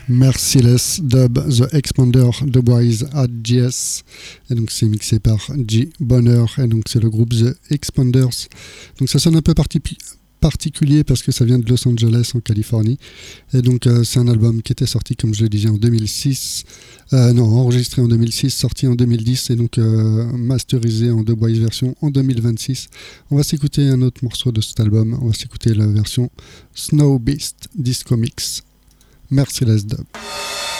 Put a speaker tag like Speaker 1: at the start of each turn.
Speaker 1: Merciless Dub, The Expander de Wise at GS. Et donc c'est mixé par G Bonner. Et donc c'est le groupe The Expanders. Donc ça sonne un peu particulier parce que ça vient de Los Angeles en Californie. Et donc c'est un album qui était sorti, comme je le disais, en 2006. Enregistré en 2006, sorti en 2010 et donc masterisé en Dubwise version en 2026. On va s'écouter un autre morceau de cet album. On va s'écouter la version Snow Beast Disco Mix. Merciless Dub.